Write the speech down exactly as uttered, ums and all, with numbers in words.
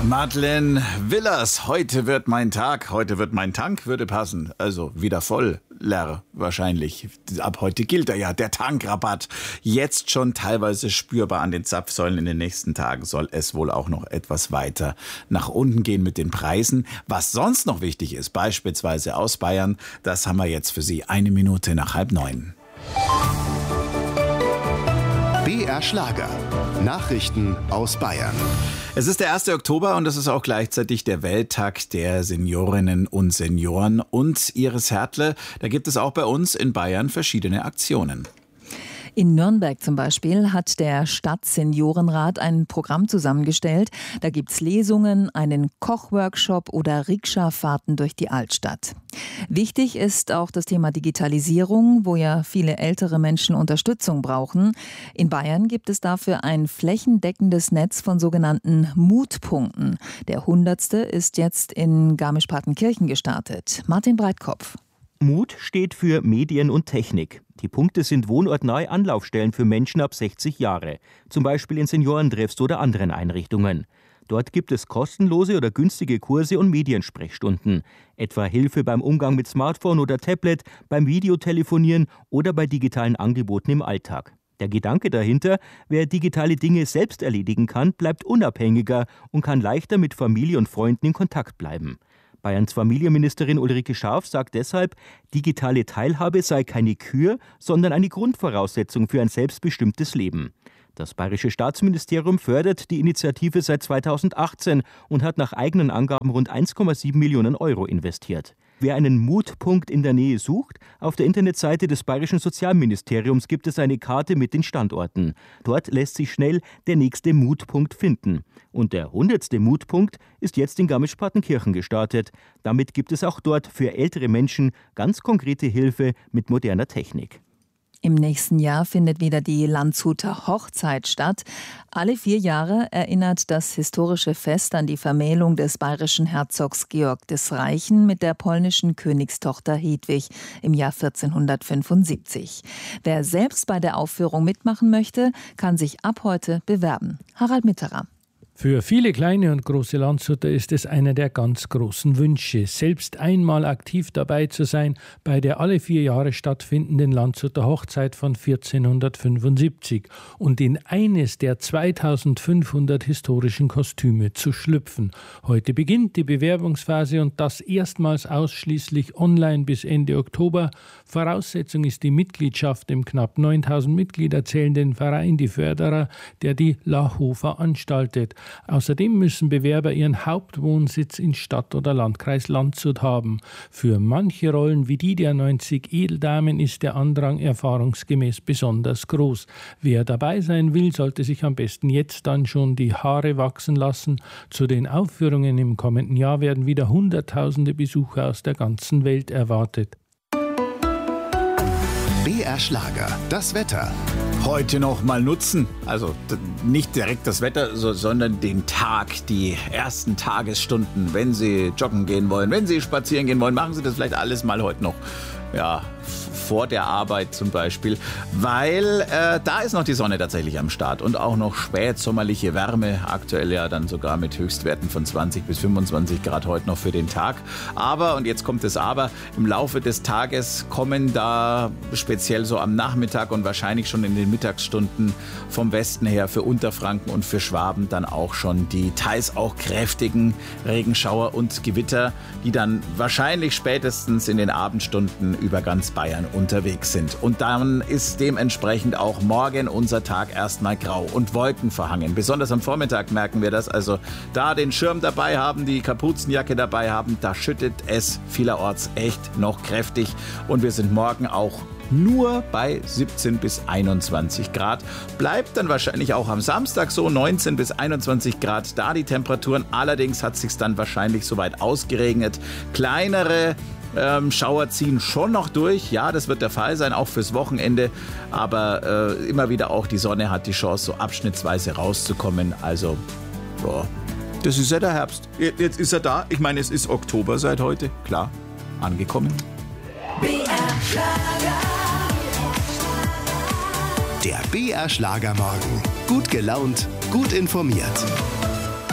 Madeleine Willers, heute wird mein Tag, heute wird mein Tank, würde passen. Also wieder voll, leer wahrscheinlich. Ab heute gilt er ja, der Tankrabatt. Jetzt schon teilweise spürbar an den Zapfsäulen. In den nächsten Tagen soll es wohl auch noch etwas weiter nach unten gehen mit den Preisen. Was sonst noch wichtig ist, beispielsweise aus Bayern, das haben wir jetzt für Sie eine Minute nach halb neun. B R Schlager. Nachrichten aus Bayern. Es ist der erste Oktober und es ist auch gleichzeitig der Welttag der Seniorinnen und Senioren und Iris Hertle. Da gibt es auch bei uns in Bayern verschiedene Aktionen. In Nürnberg zum Beispiel hat der Stadtseniorenrat ein Programm zusammengestellt. Da gibt's Lesungen, einen Kochworkshop oder Rikscha-Fahrten durch die Altstadt. Wichtig ist auch das Thema Digitalisierung, wo ja viele ältere Menschen Unterstützung brauchen. In Bayern gibt es dafür ein flächendeckendes Netz von sogenannten Mutpunkten. Der hundertste ist jetzt in Garmisch-Partenkirchen gestartet. Martin Breitkopf. Mut steht für Medien und Technik. Die Punkte sind wohnortnahe Anlaufstellen für Menschen ab sechzig Jahre, zum Beispiel in Seniorentreffs oder anderen Einrichtungen. Dort gibt es kostenlose oder günstige Kurse und Mediensprechstunden, etwa Hilfe beim Umgang mit Smartphone oder Tablet, beim Videotelefonieren oder bei digitalen Angeboten im Alltag. Der Gedanke dahinter, wer digitale Dinge selbst erledigen kann, bleibt unabhängiger und kann leichter mit Familie und Freunden in Kontakt bleiben. Bayerns Familienministerin Ulrike Scharf sagt deshalb, digitale Teilhabe sei keine Kür, sondern eine Grundvoraussetzung für ein selbstbestimmtes Leben. Das Bayerische Staatsministerium fördert die Initiative seit zweitausendachtzehn und hat nach eigenen Angaben rund eins Komma sieben Millionen Euro investiert. Wer einen Mutpunkt in der Nähe sucht, auf der Internetseite des Bayerischen Sozialministeriums gibt es eine Karte mit den Standorten. Dort lässt sich schnell der nächste Mutpunkt finden. Und der hundertste Mutpunkt ist jetzt in Garmisch-Partenkirchen gestartet. Damit gibt es auch dort für ältere Menschen ganz konkrete Hilfe mit moderner Technik. Im nächsten Jahr findet wieder die Landshuter Hochzeit statt. Alle vier Jahre erinnert das historische Fest an die Vermählung des bayerischen Herzogs Georg des Reichen mit der polnischen Königstochter Hedwig im Jahr vierzehnhundertfünfundsiebzig. Wer selbst bei der Aufführung mitmachen möchte, kann sich ab heute bewerben. Harald Mitterer. Für viele kleine und große Landshuter ist es einer der ganz großen Wünsche, selbst einmal aktiv dabei zu sein bei der alle vier Jahre stattfindenden Landshuter Hochzeit von vierzehnhundertfünfundsiebzig und in eines der zweitausendfünfhundert historischen Kostüme zu schlüpfen. Heute beginnt die Bewerbungsphase und das erstmals ausschließlich online bis Ende Oktober. Voraussetzung ist die Mitgliedschaft im knapp neuntausend Mitglieder zählenden Verein Die Förderer, der die LAHO veranstaltet. Außerdem müssen Bewerber ihren Hauptwohnsitz in Stadt oder Landkreis Landshut haben. Für manche Rollen wie die der neunzig Edeldamen ist der Andrang erfahrungsgemäß besonders groß. Wer dabei sein will, sollte sich am besten jetzt dann schon die Haare wachsen lassen. Zu den Aufführungen im kommenden Jahr werden wieder Hunderttausende Besucher aus der ganzen Welt erwartet. B R Schlager, das Wetter. Heute noch mal nutzen, also nicht direkt das Wetter, so, sondern den Tag, die ersten Tagesstunden. Wenn Sie joggen gehen wollen, wenn Sie spazieren gehen wollen, machen Sie das vielleicht alles mal heute noch, ja, vor der Arbeit zum Beispiel, weil äh, da ist noch die Sonne tatsächlich am Start und auch noch spätsommerliche Wärme, aktuell ja dann sogar mit Höchstwerten von zwanzig bis fünfundzwanzig Grad heute noch für den Tag. Aber, und jetzt kommt das Aber, im Laufe des Tages kommen da speziell so am Nachmittag und wahrscheinlich schon in den Mittagsstunden vom Westen her für Unterfranken und für Schwaben dann auch schon die teils auch kräftigen Regenschauer und Gewitter, die dann wahrscheinlich spätestens in den Abendstunden über ganz Bayern unterwegs sind. Und dann ist dementsprechend auch morgen unser Tag erstmal grau und wolkenverhangen. Besonders am Vormittag merken wir das. Also da den Schirm dabei haben, die Kapuzenjacke dabei haben, da schüttet es vielerorts echt noch kräftig. Und wir sind morgen auch nur bei siebzehn bis einundzwanzig Grad. Bleibt dann wahrscheinlich auch am Samstag so, neunzehn bis einundzwanzig Grad da die Temperaturen. Allerdings hat es sich dann wahrscheinlich soweit ausgeregnet. Kleinere Ähm, Schauer ziehen schon noch durch. Ja, das wird der Fall sein, auch fürs Wochenende. Aber äh, immer wieder auch die Sonne hat die Chance, so abschnittsweise rauszukommen. Also, boah, das ist ja der Herbst. Jetzt ist er da. Ich meine, es ist Oktober seit heute. Klar, angekommen. B R Schlager. Der B R Schlagermorgen. Gut gelaunt, gut informiert.